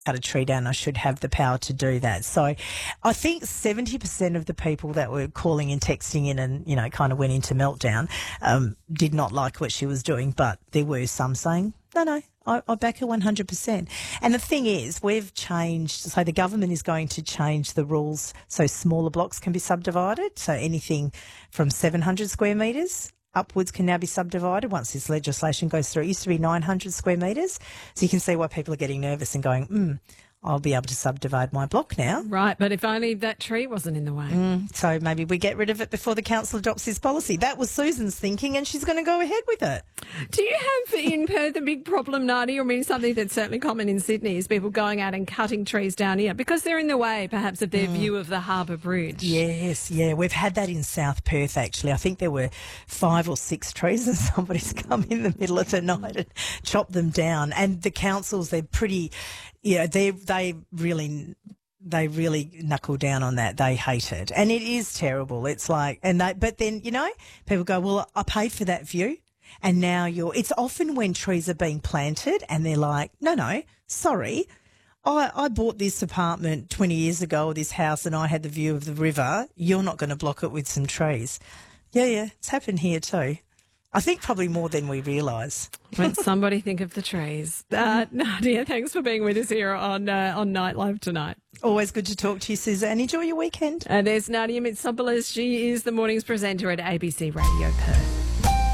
cut a tree down, I should have the power to do that. So I think 70% of the people that were calling and texting in and, you know, kind of went into meltdown, did not like what she was doing, but there were some saying, no, I back her 100%. And the thing is, we've changed, so the government is going to change the rules so smaller blocks can be subdivided. So anything from 700 square metres upwards can now be subdivided once this legislation goes through. It used to be 900 square metres. So you can see why people are getting nervous and going, I'll be able to subdivide my block now. Right, but if only that tree wasn't in the way. So maybe we get rid of it before the council adopts this policy. That was Susan's thinking, and she's going to go ahead with it. Do you have in Perth a big problem, Nadia? I mean, something that's certainly common in Sydney is people going out and cutting trees down here because they're in the way, perhaps, of their view of the Harbour Bridge. Yes, yeah. We've had that in South Perth, actually. I think there were 5 or 6 trees and somebody's come in the middle of the night and chopped them down. And the councils, they're pretty... Yeah, they really knuckle down on that. They hate it, and it is terrible. It's like, but then, you know, people go, well, I paid for that view, and now it's often when trees are being planted, and they're like, no, sorry, I bought this apartment 20 years ago, or this house, and I had the view of the river. You're not going to block it with some trees. Yeah, it's happened here too. I think probably more than we realise. When somebody think of the trees. Nadia, thanks for being with us here on Night Live tonight. Always good to talk to you, Suzanne. Enjoy your weekend. There's Nadia Mitsopoulos. She is the morning's presenter at ABC Radio Perth.